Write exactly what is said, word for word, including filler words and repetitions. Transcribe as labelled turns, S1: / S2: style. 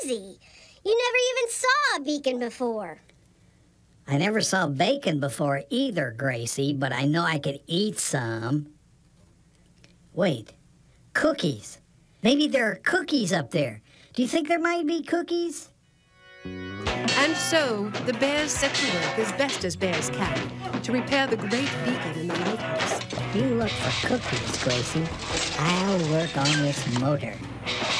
S1: crazy. You never even saw a beacon before.
S2: I never saw bacon before either, Gracie, but I know I could eat some. Wait, cookies. Maybe there are cookies up there. Do you think there might be cookies?
S3: And so, the bears set to work as best as bears can to repair the great beacon in the lighthouse.
S2: You look for cookies, Gracie. I'll work on this motor.